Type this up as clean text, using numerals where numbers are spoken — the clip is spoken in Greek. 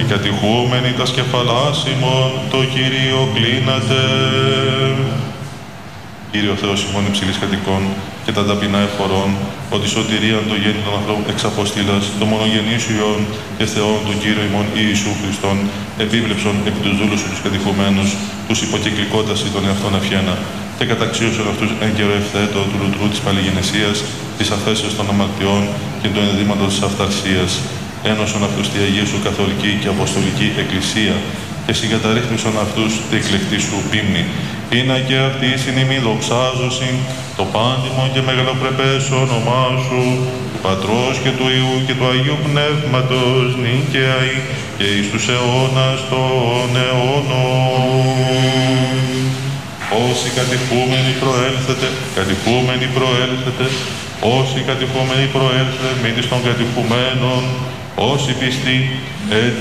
κατηχούμενοι τα σκεφαλάς ημών, το Κύριο κλείνατε. Κύριο Θεός ημών υψηλής κατοικών και τα ταπεινά εφορών, ότι σωτηρίαν το γέννη των ανθρώπων εξ αποστήλας, το μονογενή σου Υιόν και Θεόν του Κύριου ημών Ιησού Χριστόν, επίβλεψον επί τους δούλους σου τους κατηχουμένους, τους υποκυκλικότας των εαυτών αυχένα, και καταξίωσον αυτούς εν καιρό ευθέτω του λουτρού της παλιγενεσίας, της αφέσεως των αμαρτιών και του ενδύματος της αυταρσίας. Ένωσον αυτούς τη Αγία σου καθολική και αποστολική εκκλησία, και συγκαταρρύθμισον αυτούς τη εκλεκτή σου πίμνη. Είναι και αυτή συνημή δοξάζωσιν το πάντιμο και μεγαλοπρεπές όνομά σου, του Πατρός και του Υιού και του Αγίου Πνεύματος, νίκαια και εις τους αιώνας των αιώνων. Όσοι κατηχούμενοι προέλθετε, όσοι κατηχούμενοι προέλθετε, μείνεις των κατηχουμένων, όσοι πιστοί,